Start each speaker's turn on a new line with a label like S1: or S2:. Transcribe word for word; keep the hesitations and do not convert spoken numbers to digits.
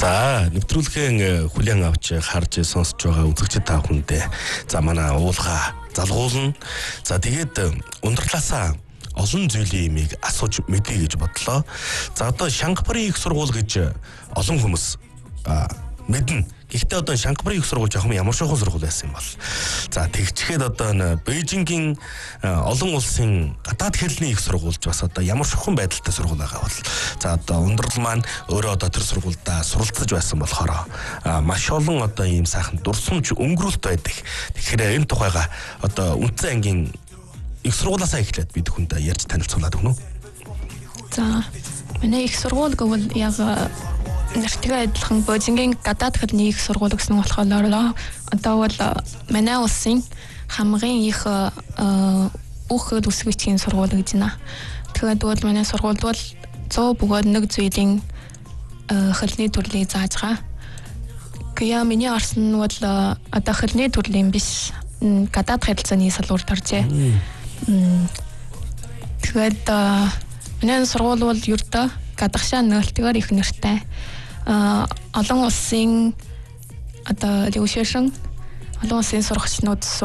S1: За нэвтрүүлгийн хүлээн авч харж сонсож байгаа үзэгчид та бүхэндээ за манай уулга залгуулна. За тэгээд ундралаасаа олон зүйлийн имийг асууж мэдье гэж бодлоо. За одоо Шангапурын их сургууль гэж олон хүмүүс мэднэ. Гэхдээ одоо Шангапурын их сургууль жоохон ямар шохон сургууль байсан юм бол. За тэгчгээд одоо Бээжингийн олон улсын гадаад хэлний их сургуульч бас одоо ямар шохон байдалтай сургууль байгаа бол. За одоо ундрал маань өөрөө одоо тэр сургуультай суралцж байсан болохоор маш олон одоо ийм сайхан дурсамж өнгөрүүлт байдаг. Тэгэхээр энэ тухайга одоо Үндэсний ангийн их сургуулиасаа эхлээд бид хүндээ ярьж танилцуулаад өгнө үү?
S2: За манай их сургууль гэвэл яг нэртэйгээ адилхан Бээжингийн гадаад хэлний их сургууль гэсэн болохоор одоо бол манай улсын хамгийн их бүх хэл үсгийчийн сургууль гэж байна. Тэгэхээр бол манай сургууль бол зөө бөгөөд нэг зүйлийн хэлний төрлийг зааж байгаа. Гэя миний орсон нь бол одоо хэлний төрлийн биш гадаад хэлцээний салбарт оржээ. Тэгээд манай сургууль бол ердөө гадагшаа нөлтгөр их нэртэй. Олон улсын одоо лившэшн олон улсын сурагчнууд